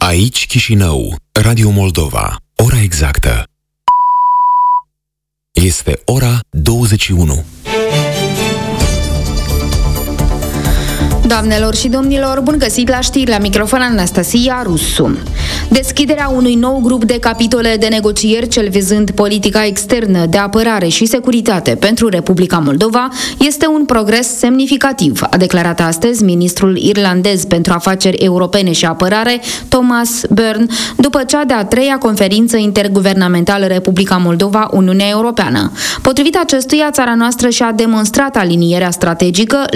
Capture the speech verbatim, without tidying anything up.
Aici Chișinău, Radio Moldova. Ora exactă este ora douăzeci și unu. Doamnelor și domnilor, bun găsit la știri, la microfon Anastasia Rusu. Deschiderea unui nou grup de capitole de negocieri, cel vizând politica externă de apărare și securitate pentru Republica Moldova, este un progres semnificativ, a declarat astăzi ministrul irlandez pentru afaceri europene și apărare, Thomas Byrne, după cea de-a treia conferință interguvernamentală Republica Moldova-Uniunea Europeană. Potrivit acestuia, țara noastră și-a demonstrat alinierea strategică